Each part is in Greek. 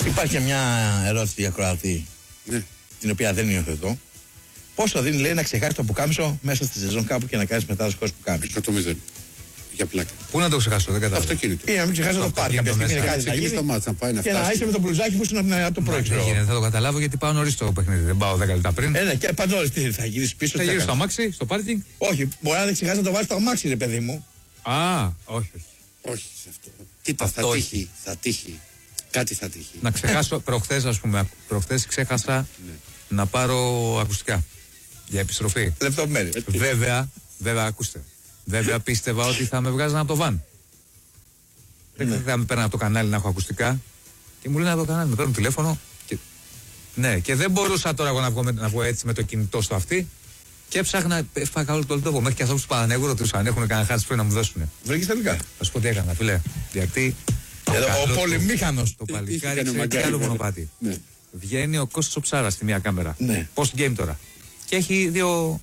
Υπάρχει μια ερώτηση για Κροατή, Ναι. την οποία δεν υιοθετώ. Πόσο δίνει, λέει, να ξεχάσει το πουκάμισο μέσα στη σεζόν κάπου και να κάνει μετά χωρίς πουκάμισο? 100-0. Για πλάκα. Πού να το ξεχάσω, δεν κατάλαβα. Αυτοκίνητο. Ή να μην ξεχάσει το πάρει. Κάποια στιγμή είναι κάτι να Ξεκινήσει γίνει το μάτσα, να πάει να και να φτάσει. είσαι με το μπλουζάκι που είναι από το πρωί. Δεν γίνεται, θα το καταλάβω γιατί πάω νωρίς το παιχνίδι. Δεν πάω 10 λεπτά πριν. Ναι, και παντόλες τι θα γυρίσει πίσω. Θα τι γυρίσω στο θα κάνεις? αμάξι, στο πάρκινγκ. Όχι, μπορεί να δεν ξεχάσει να το βάλει στο αμάξι, ρε παιδί μου. Α, όχι, όχι. Όχι σε αυτό. Κοίτα, Αυτό θα τύχει. Θα τύχει. Κάτι θα τύχει. Να ξεχάσω, προχθές ας πούμε, προχθές ξέχασα να πάρω ακουστικά για επιστροφή. Λεπτομέρειε. Βέβαια, ακούστε. Βέβαια πίστευα ότι θα με βγάζαν από το βαν. Δεν θα με παίρναν από το κανάλι να έχω ακουστικά. Και μου λένε από το κανάλι, με παίρνουν τηλέφωνο. Και... Ναι, και δεν μπορούσα τώρα εγώ να βγω έτσι με το κινητό στο αυτί. Και έψαχνα, έφαγα όλο τον τόπο. Μέχρι και αυτούς του Πανανέγου ρωτούσαν αν έχουν κανένα χάρτη να μου δώσουν. Βρήκε τελικά. Θα σου πω τι έκανα, φίλε. Γιατί. Ο πολυμήχανος. Το παλικάρι ξέρει τι άλλο μονοπάτι. Ναι. Βγαίνει ο Κώστας ο Ψάρας στη μία κάμερα. Ναι. Post game τώρα. Και έχει δύο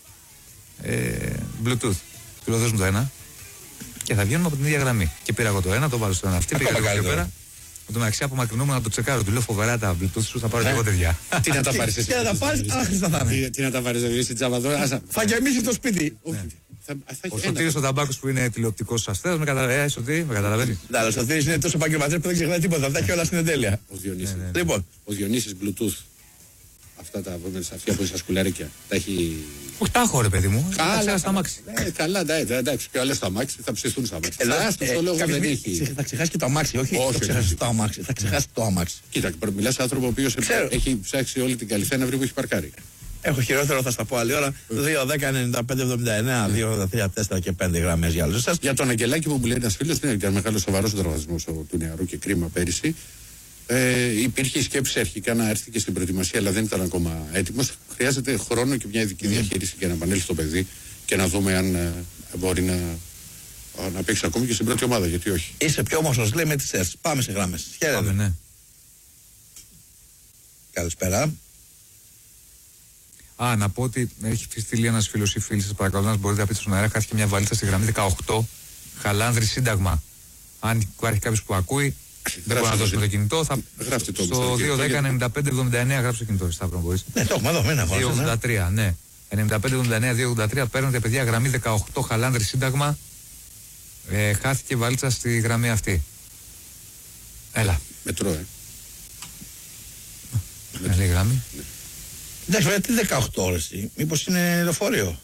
Bluetooth. Του λέω δώσ' μου το ένα. Και θα βγαίνουμε από την ίδια γραμμή. Και πήρα εγώ το ένα, το βάλω στο ένα. Αυτή πήγα λίγο πιο πέρα. Με το μεταξύ απομακρυνόμουν να το τσεκάρω. Του λέω φοβερά τα Bluetooth σου, θα πάρω και εγώ τέτοια. Τι να τα πάρεις εσύ? Και να τα πάρεις, άχρηστα θα είναι. Τι να τα πάρεις, δηλαδή, στην τζαβαδόρα. Θα γεμίσει το σπίτι. Ο Σωτήρης ο Ταμπάκος που είναι τηλεοπτικός αστέας, με καταλαβαίνει. Ναι, αλλά ο Σωτήρης είναι τόσο επαγγελματίας που δεν ξεχνάει τίποτα. Τα έχει όλα στην εντέλεια. Ο Διονύσης. Λοιπόν, Ο Διονύσης Bluetooth. Αυτά τα αυτιά που είναι στα σκουλαρίκια. Τα έχει. Όχι, τα έχω ρε παιδί μου. Καλά, στα μάξι. Καλά, εντάξει. Και όλα στα μάξι θα ψηθούν στα μάξι. Το λόγο δεν έχει. θα ξεχάσει και το αμάξι, όχι Όχι, θα ξεχάσει το αμάξι. Θα ξεχάσει το αμάξι. Κοίτα, μιλάς σε άνθρωπο ο οποίος έχει ψάξει όλη την Καλυθέα να βρει που έχει παρκάρει. Έχω χειρότερο, θα στα πω άλλη ώρα. 2-10-95-79, 2-3-4 και 5 γραμμές για όλους σας. Για τον Αγγελάκη που μου λέει ένας φίλος, ήταν μεγάλο σοβαρός τραυματισμός του νεαρού και κρίμα πέρυσι. Υπήρχε η σκέψη αρχικά να έρθει και στην προετοιμασία, αλλά δεν ήταν ακόμα έτοιμος. Χρειάζεται χρόνο και μια ειδική διαχείριση για να επανέλθει το παιδί και να δούμε αν μπορεί να παίξει ακόμη και στην πρώτη ομάδα. Γιατί όχι. Είσαι πιο όμορφος, λέει, με τις ΕΡΣ. Πάμε σε γράμμες. Χαίρετε. Ναι. Καλησπέρα. Να πω ότι έχει στείλει ένας φίλος ή φίλη σας, παρακαλώ να μπορείτε να πείτε στον αέρα. Χάθηκε μια βαλίτσα στη γραμμή 18, Χαλάνδρη Σύνταγμα. Αν υπάρχει κάποιος που ακούει, δεν μπορεί να δώσει το κινητό. Θα γράψτε το. Στο 2-10-95-79 γράψε το κινητό. Σταύρο, μπορείς. Ναι, το έχουμε εδώ, μην αγχώνεσαι. 283, ναι. 95-79-283 παίρνετε παιδιά γραμμή 18, Χαλάνδρη Σύνταγμα. Χάθηκε η βαλίτσα στη γραμμή αυτή. Έλα. Μετρό, Καλή γραμμή. Εντάξει, βέβαια, τι 18 ώρες, μήπως είναι λεωφορείο.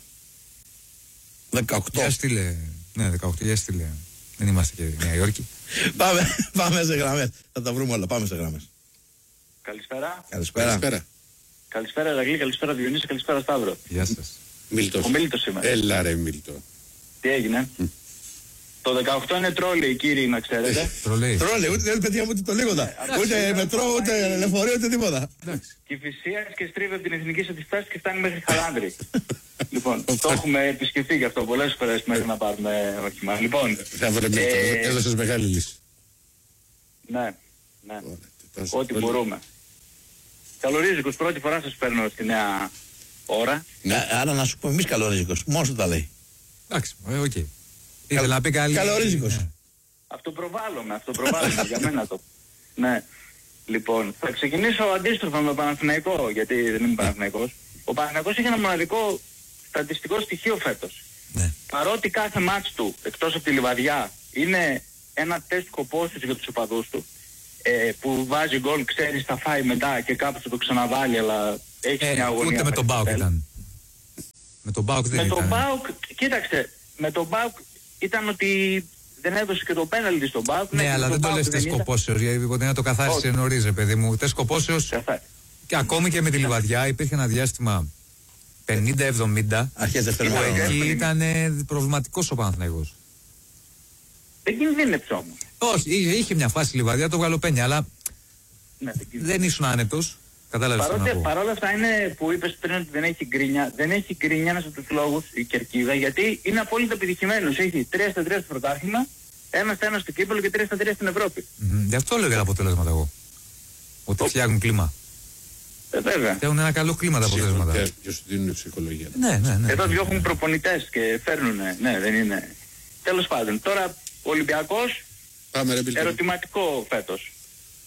18. Για στείλε. Ναι, 18, για στείλε. Δεν είμαστε και Νέα Υόρκη. Πάμε σε γραμμές. Θα τα βρούμε όλα. Πάμε σε γραμμές. Καλησπέρα. Καλησπέρα. Καλησπέρα Ραγλή, καλησπέρα Διονύση, καλησπέρα Σταύρο. Γεια σας. Μίλτος. Ο Μίλτος είμαι. Έλα ρε Μίλτο. Τι έγινε? Το 18 είναι τρόλεϊ κύριοι, να ξέρετε. Τρολέι. Τρόλε, ούτε παιδιά μου ούτε το λίγοντα. Ούτε μετρό, ούτε λεωφορείο, ούτε τίποτα. Κηφισίας και στρίβει από την εθνική σε τη στάση και φτάνει μέχρι Χαλάνδρη. Λοιπόν, το έχουμε επισκεφτεί γι' αυτό πολλές φορές μέχρι να πάρουμε όχημα. Λοιπόν, Θα βρε Μίλτο, έδωσες μεγάλη λύση. ναι. Ό,τι μπορούμε. Καλορίζικος, πρώτη φορά σας παίρνω στη νέα ώρα. Άρα να σου πω εμείς καλορίζικος. Μόνος του τα λέει. Εντάξει, οκ. Ήθελα να πει καλή. Καλορίζικος. Αυτοπροβάλλομαι για μένα το. Ναι. Λοιπόν, θα ξεκινήσω αντίστροφα με Παναθηναϊκό, γιατί δεν είμαι Παναθηναϊκός. Ο Παναθηναϊκός έχει ένα μοναδικό στατιστικό στοιχείο φέτος. Ναι. Παρότι κάθε μάτς του, εκτός από τη Λιβαδιά, είναι ένα τεστ κοπόσης για τους οπαδούς του, που βάζει γκολ, ξέρεις θα φάει μετά και κάποιος θα το ξαναβάλει, αλλά έχει μια αγωνία. Ούτε με τον ΠΑΟΚ ήταν. Με τον ΠΑΟΚ δεν ήταν. Με τον ΠΑΟΚ, κοίταξε, με τον ΠΑΟΚ ήταν ότι δεν έδωσε και το πέναλτι στον ΠΑΟΚ. Ναι, αλλά δεν το λες τεστ κοπόσεως, γιατί ποτέ να το καθάρισε νωρίς, ρε παιδί μου. Τεστ κοπόσεως, και ακόμη και με τη Λιβαδιά υπήρχε ένα διάστημα 50-70. Αρχές δεύτερο. Εκεί ήταν προβληματικός ο Παναθηναϊκός. Δεν κινδύνεψε όμως. Όχι, είχε μια φάση Λιβαδιά, το βγάλω πένια, αλλά Ναι, δεν ήσουν άνετος. Κατάλαβες τι να πω. Παρόλα αυτά είναι που είπες πριν ότι δεν έχει γκρίνια. Δεν έχει γκρίνια ένας από τους λόγους η Κερκίδα, γιατί είναι απόλυτα επιτυχημένος. Έχει 3-3 στο πρωτάθλημα, 1-1 στο κύπελλο και 3-3 στην Ευρώπη. Γι' αυτό έλεγα τα αποτελέσματα εγώ. Ότι φτιάχνουν κλίμα. Βέβαια. Φτιάχνουν ένα καλό κλίμα τα αποτελέσματα. Και σου δίνουν ψυχολογία. Ναι. Εδώ διώχνουν προπονητές και φέρνουνε. Ναι, δεν είναι. Τέλος πάντων. Τώρα ο Ολυμπιακός, Πάμε ρε Μίλτο. ερωτηματικό φέτος.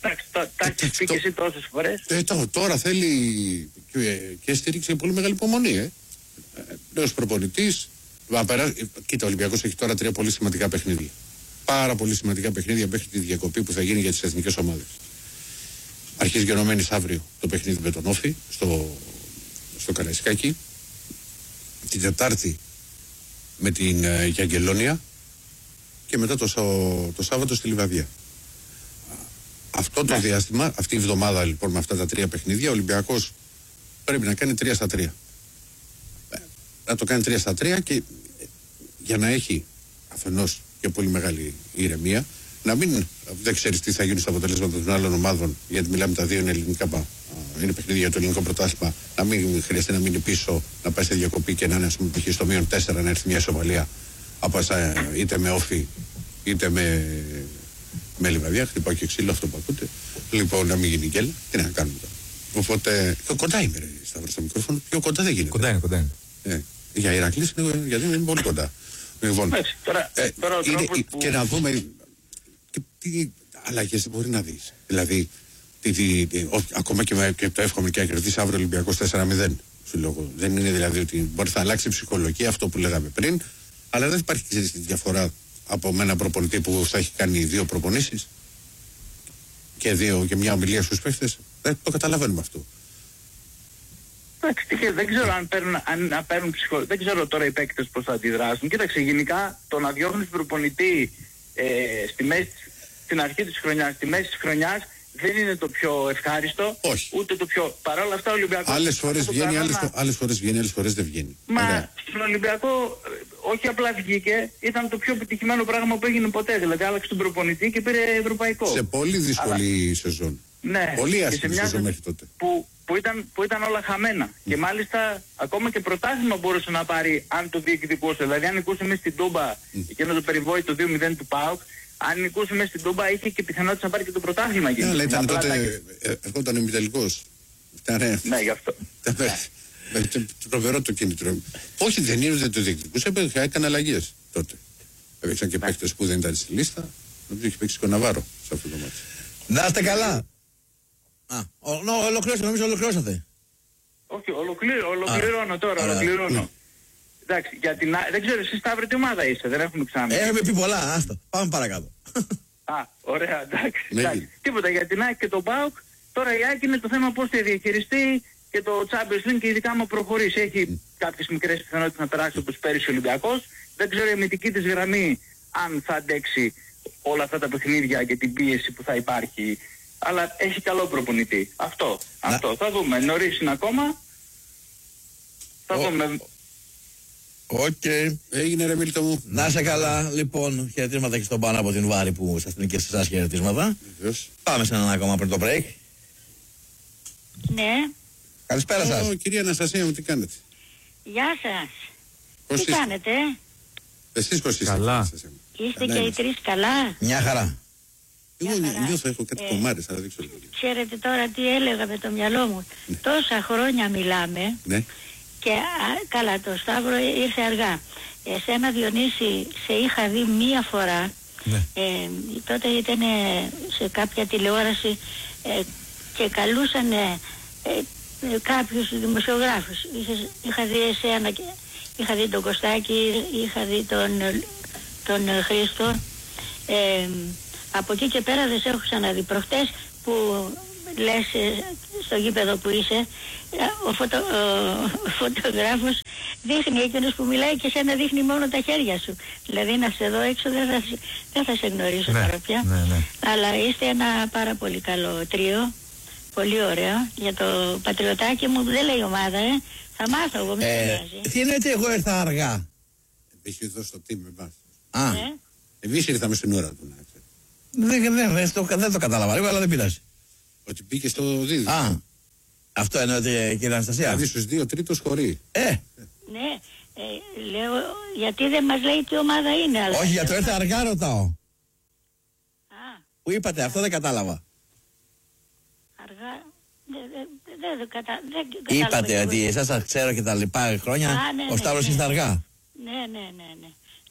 Εντάξει, τα έχεις πει και εσύ τόσες φορές. Τώρα θέλει και στήριξη πολύ μεγάλη υπομονή. Νέος προπονητής. Κοίτα, ο Ολυμπιακός έχει τώρα 3 πολύ σημαντικά παιχνίδια. Πάρα πολύ σημαντικά παιχνίδια μέχρι τη διακοπή που θα γίνει για τις εθνικές ομάδες. Αρχίζει γενομένης αύριο το παιχνίδι με τον Όφη στο Καραϊσκάκι. Την Τετάρτη με την Γιαγγελόνια και μετά το Σάββατο στη Λιβαδιά. Αυτό το διάστημα, αυτή η εβδομάδα λοιπόν με αυτά τα 3 παιχνίδια, ο Ολυμπιακός πρέπει να κάνει 3-3. Να το κάνει 3-3 και για να έχει αφενός και πολύ μεγάλη ηρεμία, να μην δεν ξέρεις τι θα γίνει στα αποτελέσματα των άλλων ομάδων, γιατί μιλάμε τα 2 είναι ελληνικά είναι παιχνίδια για το ελληνικό πρωτάθλημα, να μην χρειαστεί να μείνει πίσω, να πάει στη διακοπή και να είναι, ας πούμε, π.χ. στο -4 να έρθει μια ισοπαλία είτε με Όφη είτε με Λιβαδιά. Χτυπάω και ξύλο αυτό που ακούτε. Λοιπόν, να μην γίνει γκέλα, τι να κάνουμε τώρα. Οπότε, κοντά είμαι, ρε, Σταύρο, στο μικρόφωνο. Πιο κοντά δεν γίνεται. Κοντά είναι. Για Ηρακλής γιατί είναι πολύ κοντά. Λοιπόν, και να δούμε τι αλλαγές μπορεί να δεις. Δηλαδή, ακόμα και το εύχομαι και να κερδίσει αύριο Ολυμπιακός 4-0. Σου λέω, δεν είναι δηλαδή ότι μπορεί να αλλάξει η ψυχολογία, αυτό που λέγαμε πριν, αλλά δεν υπάρχει διαφορά από ένα προπονητή που θα έχει κάνει 2 προπονήσεις και μια ομιλία στους παίχτες. Το καταλαβαίνουμε αυτό. Δεν ξέρω αν παίρνουν ψυχολογία. Δεν ξέρω τώρα οι παίκτες πώς θα αντιδράσουν. Κοίταξε, γενικά το να διώχνεις προπονητή στην αρχή της χρονιάς, στη μέση της χρονιάς, δεν είναι το πιο ευχάριστο. Όχι. Ούτε το πιο. Παρ' όλα αυτά ο Ολυμπιακός. Άλλες φορές βγαίνει, άλλες φορές δεν βγαίνει. Μα στον Ολυμπιακό όχι απλά βγήκε, ήταν το πιο επιτυχημένο πράγμα που έγινε ποτέ. Δηλαδή άλλαξε τον προπονητή και πήρε ευρωπαϊκό. Σε πολύ δύσκολη σεζόν. Ναι, πολύ άσχημη σεζόν μέχρι τότε. Που ήταν όλα χαμένα. Και μάλιστα ακόμα και πρωτάθλημα μπορούσε να πάρει αν το διεκδικούσε. Δηλαδή αν νικούσε μέσα στην Τούμπα εκείνο το περιβόητο 2-0 του ΠΑΟΚ, αν νικούσε μέσα στην Τούμπα είχε και πιθανότητα να πάρει και το πρωτάθλημα. Ναι, αλλά ήταν τότε, ερχόταν ημιτελικός. Ναι, γι' αυτό. Τρομερό το κίνητρο. Όχι, δεν είναι, δεν το διεκδικούσε, έκανε αλλαγές τότε. Έπαιξαν και παίκτες που δεν ήταν στη λίστα. Νομίζω είχε παίξει και ο Ναβάρο σε αυτό το μάτι. Να είστε καλά. Νομίζω ολοκληρώσατε. Όχι, ολοκληρώνω τώρα, ολοκληρώνω. Εντάξει, δεν ξέρω εσύ Σταύρο τι ομάδα είσαι, δεν έχουμε ξανά. Έχουμε πει πολλά, άστα, πάμε παρακάτω. Ωραία, εντάξει. Τίποτα για την ΑΕΚ και τον ΠΑΟΚ, τώρα η ΑΕΚ είναι το θέμα πώς θα διαχειριστεί και το Champions League και ειδικά άμα προχωρήσει. Έχει κάποιες μικρές πιθανότητες να περάσει όπως πέρυσι ο Ολυμπιακός. Δεν ξέρω η αμυντική της γραμμή αν θα αντέξει όλα αυτά τα παιχνίδια και την πίεση που θα υπάρχει. Αλλά έχει καλό προπονητή. Αυτό. Θα δούμε. Νωρίς είναι ακόμα. Θα δούμε. Οκ. Έγινε ρε Μίλτο μου. Να είσαι καλά. Λοιπόν, χαιρετίσματα και στον πάνω από την Βάρη που σας στείλει και σε εσάς χαιρετίσματα. Πάμε σε έναν ακόμα πριν το break. Ναι. Καλησπέρα σας. Κυρία Αναστασία μου, τι κάνετε? Γεια σας. Τι κάνετε? Εσείς πώς είστε? Καλά. Είστε και οι τρεις καλά? Μια χαρά. Εγώ νιώθω, έχω κάτι κομμάρες, θα δείξω λίγο. Ξέρετε τώρα τι έλεγα με το μυαλό μου. Τόσα χρόνια μιλάμε. Ναι. Και καλά, το Σταύρο ήρθε αργά. Εσένα Διονύση σε είχα δει μία φορά. Ναι. Τότε ήταν σε κάποια τηλεόραση και καλούσαν κάποιους δημοσιογράφους. Είχα δει εσένα και είχα δει τον Κωστάκη, είχα δει τον Χρήστο. Από εκεί και πέρα δεν σε έχω ξαναδεί. Προχτές που λες στο γήπεδο που είσαι, ο φωτογράφος δείχνει, εκείνος που μιλάει και σένα δείχνει μόνο τα χέρια σου. Δηλαδή να σε δω έξω δεν θα σε γνωρίσω τώρα πια. Ναι. Αλλά είστε ένα πάρα πολύ καλό τρίο. Πολύ ωραίο. Για το πατριωτάκι μου δεν λέει ομάδα, θα μάθω εγώ, μην πειράζει. Τι εννοείται εγώ ήρθα αργά? Έχει εδώ στο team εμάς. Ναι. Εμείς ήρθαμε στην ώρα του, να ξέρετε. Δεν το κατάλαβα λίγο, αλλά δεν πειράζει. Ότι μπήκε στο δίδυμο. Αυτό εννοείται, κύριε Αναστασία. Δηλαδή στους 2/3 χωρί. Ναι, λέω γιατί δεν μας λέει τι ομάδα είναι. Αλλά Όχι, για το ήρθα αργά ρωτάω. Που είπατε, αυτό δεν κατάλαβα. Αργά, δεν κατάλαβα. Είπατε ότι εσάς σας ξέρω και τα λοιπά χρόνια, ο Σταύρος ήρθε αργά. Ναι.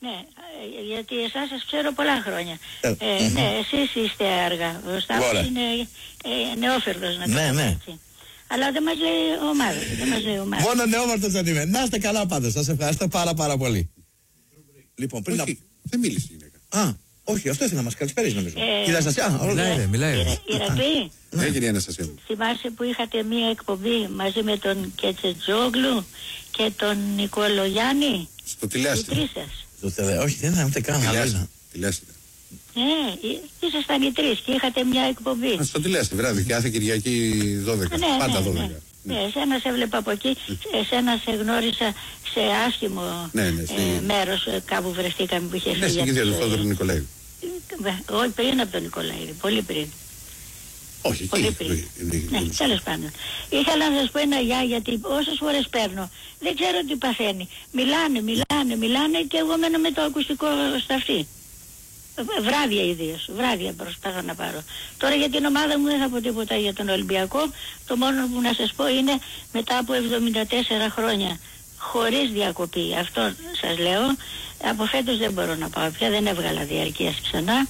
Ναι, γιατί εσάς σας ξέρω πολλά χρόνια. Ναι, εσείς είστε αργά. Ο Σταύρος είναι νεόφερδος, να το πω έτσι. Αλλά δεν μας λέει ομάδα. Μόνο νεόμαρτος δεν είμαι. Να είστε καλά πάντως. Σας ευχαριστώ πάρα πολύ. Λοιπόν, πριν Όχι, δεν μίλησε η γυναίκα. Όχι, αυτό ήθελα να μας καλησπέριζει νομίζω. Κύριε Αναστασία, Μιλάει. Ηρακλή, Έγινε η Αναστασία μου. θυμάσαι που είχατε μία εκπομπή μαζί με τον Κετσετζόγλου και τον Νικολογιάννη? Στο Οι τηλεάστημα. τρεις σας. όχι, δεν θα ούτε καν. Τηλεάστημα. Ναι, ήσασταν οι τρεις και είχατε μια εκπομπή. Στο τηλεάστημα, βράδυ, κάθε Κυριακή 12. Πάντα 12. Ναι, εσένα σε έβλεπα από εκεί, εσένα σε γνώρισα σε άσχημο μέρος, κάπου βρεθήκαμε που είχε φύγει. Ναι, στην κηδεία του Θόδωρου Νικολαίου. Όχι, πριν από τον Νικολαίδη, πολύ πριν. Όχι, πολύ πριν. Ναι, τέλος πάντων. Ήθελα να σας πω ένα γεια, γιατί όσες φορές παίρνω, δεν ξέρω τι παθαίνει. Μιλάνε και εγώ μένω με το ακουστικό στα αυτή. Βράδια ιδίως, βράδια προσπαθώ να πάρω. Τώρα για την ομάδα μου δεν θα πω τίποτα για τον Ολυμπιακό. Το μόνο που να σας πω είναι μετά από 74 χρόνια χωρίς διακοπή, αυτό σας λέω, από φέτος δεν μπορώ να πάω πια, δεν έβγαλα διαρκείας ξανά.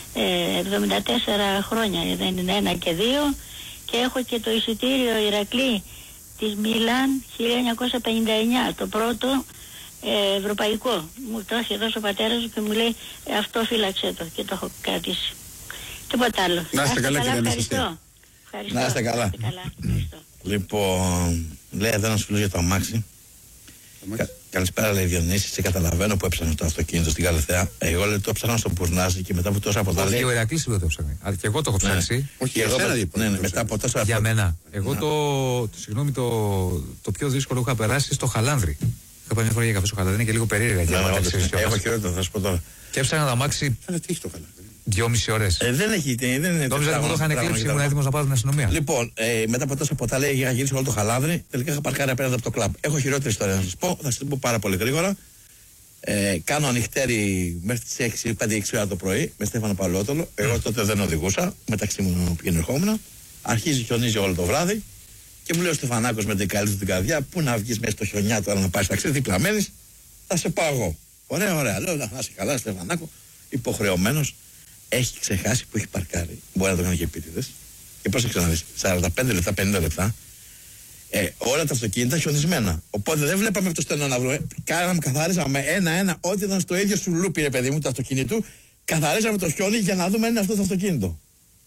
74 χρόνια, δεν είναι 1 και 2, και έχω και το εισιτήριο Ηρακλή της Μίλαν 1959, το πρώτο ευρωπαϊκό. Μου το έχει δώσει ο πατέρας μου και μου λέει αυτό φύλαξε το, και το έχω κρατήσει. Τίποτα άλλο. Να είστε καλά, κύριε ευχαριστώ. Να είστε καλά. Λοιπόν, λέει εδώ ένας φίλος για το αμάξι. Καλησπέρα, λέει Διονύση. Σε καταλαβαίνω που έψαχνε το αυτοκίνητο στην Καλυθέα. Εγώ λέει το έψαχνα στον Πουρνάζι και μετά από τόσα από τα λέει. Και ο Ηρακλής δεν το έψαχνε. Αλλά και εγώ το έχω ψάξει. Όχι, μετά από τόσα. Για μένα. Εγώ συγγνώμη, το πιο δύσκολο είχα περάσει στο Χαλάνδρι. Είχα πάει μια φορά για καφέ στο Χαλάνδρι, είναι και λίγο περίεργα. Έχω χειρότερο, θα σου πω τώρα. Και έψαχνα το αμάξι. Αλλά τι έχει το Χαλάνδρι? 2,5 ώρες. Δεν έχει. Νόμιζα ότι μου το είχαν εκλείψει, ήμουν έτοιμος να πάω στην αστυνομία. Λοιπόν, μετά από τόσα ποτά λέει είχα γυρίσει όλο το Χαλάνδρι, τελικά είχα παρκάρει απέναντι από το κλαμπ. Έχω χειρότερη ιστορία να σας πω, θα σας την πω πάρα πολύ γρήγορα. Κάνω ανοιχτέρι μέχρι τις 5-6 ώρα το πρωί με Στέφανο Παλαιότολο. Εγώ τότε δεν οδηγούσα, μεταξύ μου πήγαινε ερχόμουν. Αρχίζει χιονίζει όλο το βράδυ και μου λέει ο Στεφανάκος με την καλή του την καρδιά: πού να βγεις μέσα στο χιονιά τώρα να πάει ταξίδι, διπλα μένεις, θα σε πάω εγώ. Ωραία, λέω να είσαι καλά, Στεφανάκο, υποχρεωμένος. Έχει ξεχάσει που έχει παρκάρει. Μπορεί να το κάνει και επίτηδες. Και πρόσεξε να δεις, 45 λεπτά, 50 λεπτά, όλα τα αυτοκίνητα χιονισμένα. Οπότε δεν βλέπαμε το στενό να βρούμε. Καθαρίζαμε ένα-ένα, ό,τι ήταν στο ίδιο σου λούπι, ρε παιδί μου, του αυτοκίνητου. Καθαρίζαμε το χιόνι για να δούμε αν είναι αυτό το αυτοκίνητο.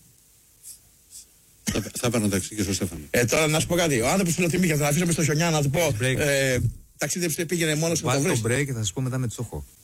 Θα έπαιρνα ταξί και στο Στέφανο. Τώρα να σου πω κάτι. Ο άνθρωπος φιλοτιμήθηκε, θα αφήσουμε στο χιονιά να του πω. Ταξίδεψε, πήγαινε μόνο στο Βάλτε το break και θα σας πω μετά με τι το έχω.